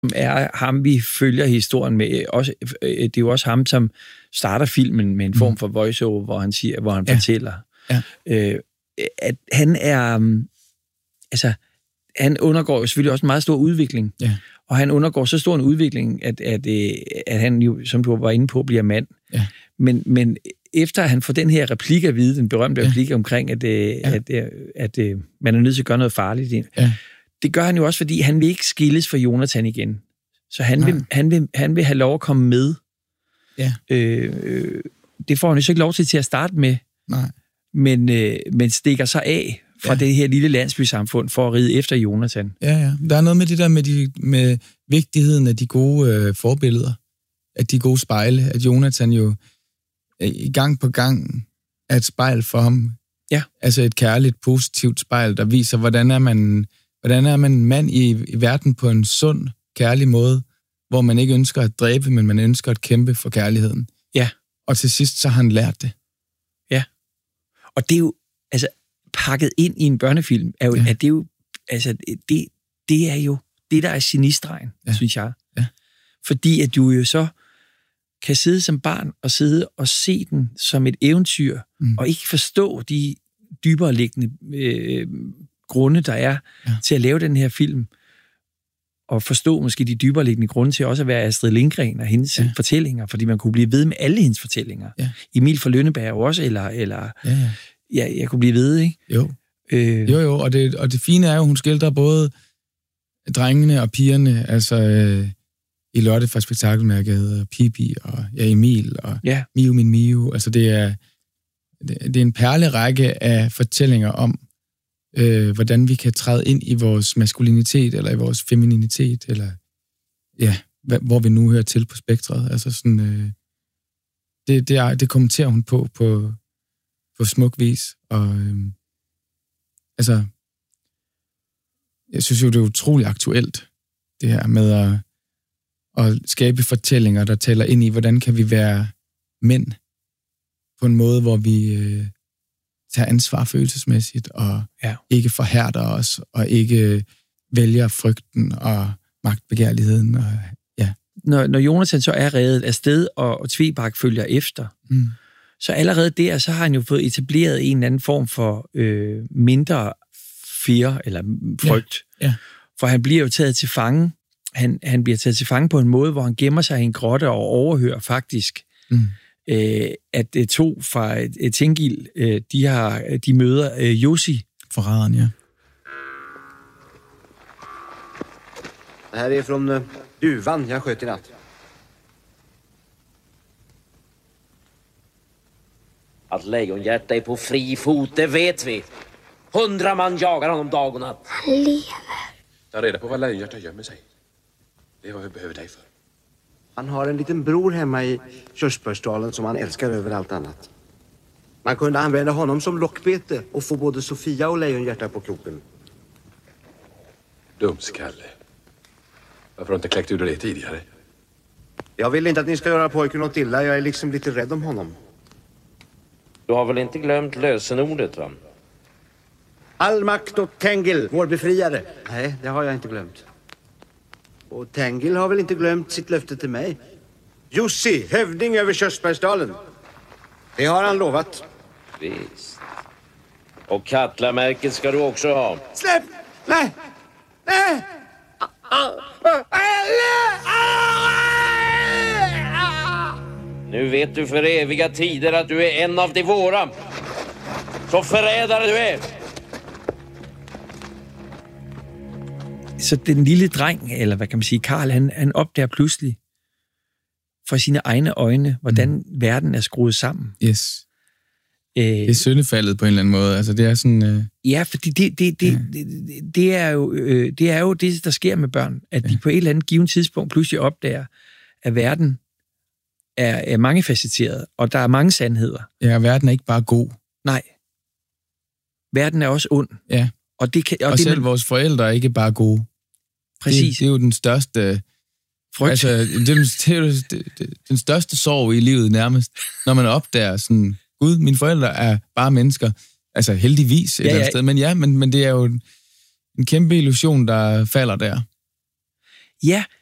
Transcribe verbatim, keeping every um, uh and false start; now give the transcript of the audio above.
er ham, vi følger historien med. Også, det er jo også ham, som starter filmen med en form for voiceover, hvor han siger, hvor han ja. fortæller, ja. øh, at han er, altså, han undergår jo selvfølgelig også en meget stor udvikling, ja. og han undergår så stor en udvikling, at, at, at han jo, som du var inde på, bliver mand. Ja. Men, men efter han får den her replik at vide, den berømte ja. replik omkring, at, ja. at, at, at, at man er nødt til at gøre noget farligt, ja. det gør han jo også, fordi han vil ikke skilles fra Jonathan igen. Så han vil, han, vil, han vil have lov at komme med. Ja. Øh, det får han jo så ikke lov til til at starte med. Nej. Men, øh, men stikker sig af fra ja. det her lille landsbysamfund for at ride efter Jonathan. Ja, ja. Der er noget med det der med, de, med vigtigheden af de gode øh, forbilleder. At de gode spejle. At Jonathan jo i gang på gang er et spejl for ham. Ja. Altså et kærligt, positivt spejl, der viser, hvordan er man... Hvordan er man en mand i, i verden på en sund, kærlig måde, hvor man ikke ønsker at dræbe, men man ønsker at kæmpe for kærligheden. Ja. Og til sidst, så har han lært det. Ja. Og det er jo, altså, pakket ind i en børnefilm, er jo, ja. at det er jo, altså, det, det er jo det, der er genistregen, ja. synes jeg. Ja. Fordi at du jo så kan sidde som barn og sidde og se den som et eventyr, mm. og ikke forstå de dybere liggende øh, grunde, der er ja. til at lave den her film, og forstå måske de dybere liggende grunde til også at være Astrid Lindgren og hendes ja. fortællinger, fordi man kunne blive ved med alle hendes fortællinger. Ja. Emil fra Lønneberg også, eller, eller ja, ja. ja, jeg kunne blive ved, ikke? Jo. Øh. Jo, jo, og det, og det fine er jo, hun skildrer både drengene og pigerne, altså øh, i Lotte fra Spektakelmærket, og Pippi, og ja, Emil, og ja. Miu min Miu. Altså det er, det, det er en perlerække af fortællinger om, Øh, hvordan vi kan træde ind i vores maskulinitet, eller i vores femininitet, eller ja, hvor vi nu hører til på spektret. Altså sådan, øh, det, det, er, det kommenterer hun på, på, på smuk vis. Og øh, altså, jeg synes jo, det er utroligt aktuelt, det her med at, at skabe fortællinger, der taler ind i, hvordan kan vi være mænd på en måde, hvor vi øh, tager ansvar følelsesmæssigt, og ja. ikke forhærder os, og ikke vælger frygten og magtbegærligheden. Og, ja. når, når Jonathan så er reddet afsted, og, og Tvebak følger efter, mm. så allerede der, så har han jo fået etableret en eller anden form for øh, mindre fear, eller frygt. Ja. Ja. For han bliver jo taget til fange. Han, han bliver taget til fange på en måde, hvor han gemmer sig i en grotte og overhører faktisk, mm. øh, at øh, to fra øh, Tengil, øh, de, har, de møder øh, Jussi. Forræderen, ja. Det här är från uh, duvan jag sköt i natt. Att Lejonhjärta är på fri fot, det vet vi. Hundra man jagar honom dag och natt. Han lever. Ta reda på vad Lejonhjärta gömmer sig. Det är vad vi behöver dig för. Han har en liten bror hemma i Körsbärsdalen som han älskar över allt annat. Man kunde använda honom som lockbete och få både Sofia och Lejonhjärta på kroken. Dumskalle. Varför har inte kläckt ur det tidigare? Jag vill inte att ni ska göra pojken något illa. Jag är liksom lite rädd om honom. Du har väl inte glömt lösenordet, va? All makt åt Tengil, vår befriare. Nej, det har jag inte glömt. Och Tengil har väl inte glömt sitt löfte till mig. Jussi, hövding över Körsbärsdalen. Det har han lovat. Visst. Och Katlamärket ska du också ha. Släpp! Nej! Nej! Nu vet du för eviga tider att du är en av de våra. Så förrädare du är. Så den lille dreng, eller hvad kan man sige, Karl, han, han opdager pludselig fra sine egne øjne, hvordan mm. verden er skruet sammen. Yes. Æh, det er syndefaldet på en eller anden måde. Altså, det er sådan... Øh... Ja, fordi det, det, det, ja. det, det, er jo, øh, det er jo det, der sker med børn, at ja. de på et eller andet givet tidspunkt pludselig opdager, at verden er, er mangefacetteret, og der er mange sandheder. Ja, verden er ikke bare god. Nej. Verden er også ond. Ja. Og, det kan, og, og det, selv man... vores forældre er ikke bare gode. Præcis. Det, det er jo den største... Frygt. Altså, det er, det er jo det, det, den største sorg i livet nærmest, når man opdager sådan, Gud, mine forældre er bare mennesker. Altså heldigvis et ja, eller andet ja. sted. Men ja, men, men det er jo en, en kæmpe illusion, der falder der. Ja,